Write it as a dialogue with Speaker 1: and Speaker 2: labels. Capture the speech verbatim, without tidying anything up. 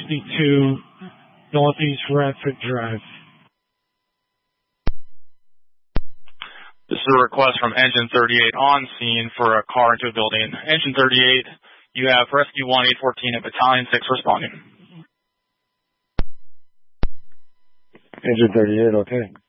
Speaker 1: sixty-two Northeast Radford Drive.
Speaker 2: This is a request from Engine thirty-eight on scene for a car into a building. Engine thirty-eight, you have Rescue one eight fourteen at Battalion six responding.
Speaker 3: Engine thirty-eight, okay.